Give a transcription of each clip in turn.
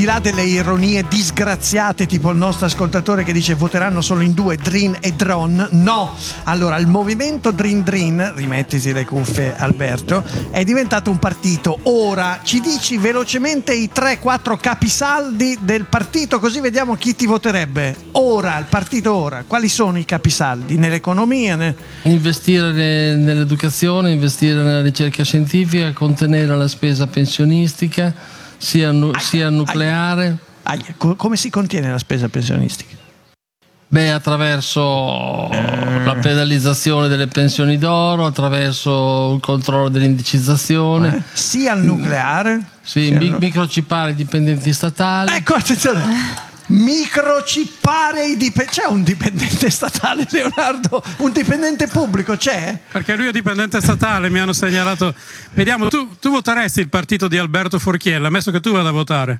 di là delle ironie disgraziate, tipo il nostro ascoltatore che dice voteranno solo in due, Drin e Dron, no. Allora, il movimento Drin, rimettisi le cuffie Alberto, è diventato un partito. Ora ci dici velocemente i 3-4 capisaldi del partito, così vediamo chi ti voterebbe. Ora, il partito ora, quali sono i capisaldi? Nell'economia? Investire nell'educazione, investire nella ricerca scientifica, contenere la spesa pensionistica, sia nucleare. Come si contiene la spesa pensionistica? Attraverso la penalizzazione delle pensioni d'oro, attraverso il controllo dell'indicizzazione. Sia il nucleare? Sì, microchippare i dipendenti statali. Ecco, attenzione. Microchippare i dipendenti. C'è un dipendente statale, Leonardo? Un dipendente pubblico c'è? Perché lui è dipendente statale, mi hanno segnalato. Vediamo, tu voteresti il partito di Alberto Forchiella, ammesso che tu vada a votare?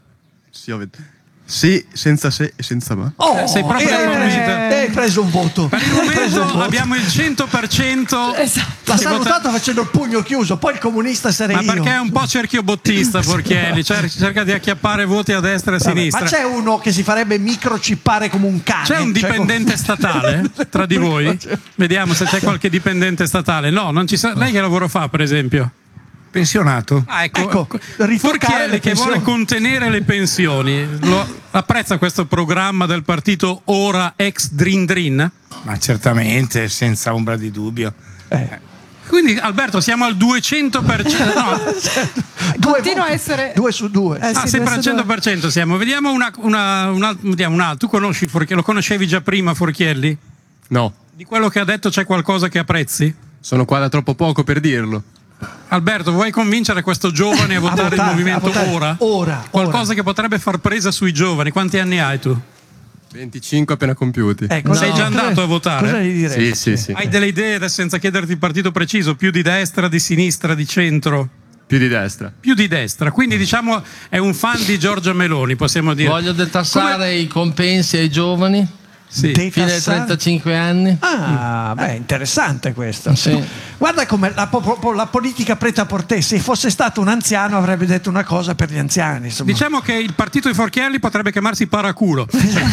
Sì, senza se e senza ma. Sei proprio convinto. Hai preso un voto. Per il momento abbiamo il 100%. Esatto. L'ha salutato facendo il pugno chiuso, poi il comunista sarei io. Ma perché è un po' cerchiobottista Forchielli, cerca di acchiappare voti a destra e a sinistra. Ma c'è uno che si farebbe microchippare come un cane? C'è un dipendente statale tra di voi? Vediamo se c'è qualche dipendente statale. No, non ci sa. Lei che lavoro fa, per esempio? Pensionato. Ecco, Forchielli che vuole contenere le pensioni. Apprezza questo programma del partito ora ex Drin? Ma certamente, senza ombra di dubbio. Quindi Alberto siamo al 200%. No. Continua a essere 2 su 2. Sempre al 100% siamo. Vediamo vediamo un altro. Tu conosci Forchielli? Lo conoscevi già prima Forchielli? No. Di quello che ha detto c'è qualcosa che apprezzi? Sono qua da troppo poco per dirlo. Alberto, vuoi convincere questo giovane a votare il movimento ora? Qualcosa che potrebbe far presa sui giovani. Quanti anni hai tu? 25 appena compiuti. Sei già andato a votare? Cosa gli direi? Sì. Hai delle idee adesso senza chiederti il partito preciso? Più di destra, di sinistra, di centro? Più di destra. Più di destra, quindi diciamo è un fan di Giorgia Meloni, possiamo dire. Voglio detassare i compensi ai giovani. Sì. Fino ai 35 anni. Interessante questo. Sì. Guarda come la politica preta-portè, se fosse stato un anziano avrebbe detto una cosa per gli anziani, insomma. Diciamo che il partito di Forchielli potrebbe chiamarsi Paraculo.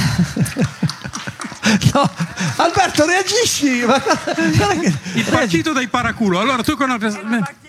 No, Alberto, reagisci. Il partito dei Paraculo. Allora tu conosci